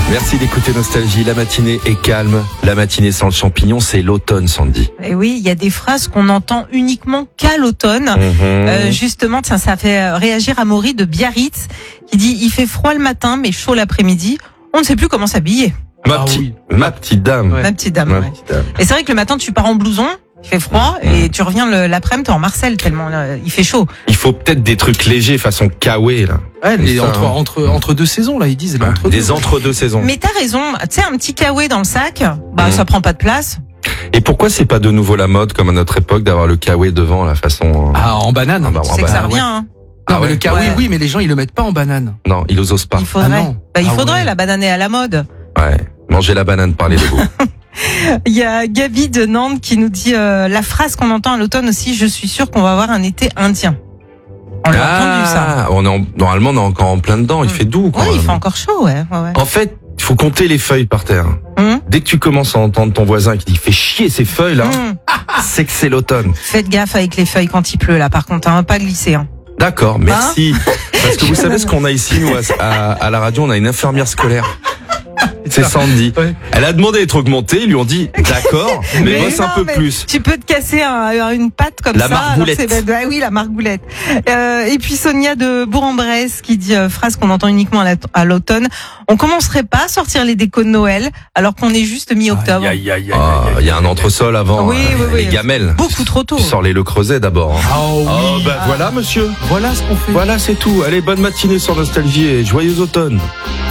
Merci d'écouter Nostalgie. La matinée est calme. La matinée sans le champignon, c'est l'automne, Sandy. Et oui, il y a des phrases qu'on entend uniquement qu'à l'automne. Justement, tiens, ça fait réagir Amaury de Biarritz qui dit « Il fait froid le matin, mais chaud l'après-midi. On ne sait plus comment s'habiller. » Ma petite dame. Ma petite dame, Ma ouais. petite dame. Et c'est vrai que le matin, tu pars en blouson, il fait froid, et tu reviens l'après-midi, t'es en Marcel, tellement il fait chaud. Il faut peut-être des trucs légers façon kawaii, là. Ouais, Et ça, entre deux saisons, là, ils disent. Des entre-deux saisons. Mais t'as raison, tu sais, un petit kawaii dans le sac, ça prend pas de place. Et pourquoi c'est pas de nouveau la mode, comme à notre époque, d'avoir le kawaii devant, la façon... Ah, en banane. Ah bah, Tu sais que ça revient, hein. Non, mais le kawaii, Ouais. oui, mais les gens, ils le mettent pas en banane. Non, ils osent pas. Il faudrait. Ah non. Il Ah faudrait, ouais. la banane est à la mode. Ouais. Manger la banane, parler de goût. Il y a Gabi de Nantes qui nous dit la phrase qu'on entend à l'automne aussi, je suis sûr qu'on va avoir un été indien. On l'a entendu ça. Normalement, on est encore en plein dedans. Il fait doux, quoi. Oui, il fait encore chaud, ouais. En fait, il faut compter les feuilles par terre. Hum. Dès que tu commences à entendre ton voisin qui dit « Fais chier ces feuilles-là c'est que c'est l'automne. Faites gaffe avec les feuilles quand il pleut, là, par contre, hein, pas glisser. Hein. D'accord, merci. Parce que vous savez ce qu'on a ici, nous, à la radio, on a une infirmière scolaire. C'est Sandy. Ouais. Elle a demandé d'être augmentée, ils lui ont dit d'accord, mais bosse un peu mais plus. Tu peux te casser une patte comme La ça. margoulette. Alors oui, la margoulette. Et puis Sonia de Bourg-en-Bresse qui dit phrase qu'on entend uniquement à l'automne. On commencerait pas à sortir les décos de Noël alors qu'on est juste mi-octobre. Il y a un entresol avant, Oui, les oui. gamelles. Beaucoup trop tôt. Tu sors les Le Creuset d'abord. Hein. Oh, oui. Voilà monsieur. Voilà ce qu'on fait. Voilà, c'est tout. Allez, bonne matinée sur Nostalgie et joyeux automne.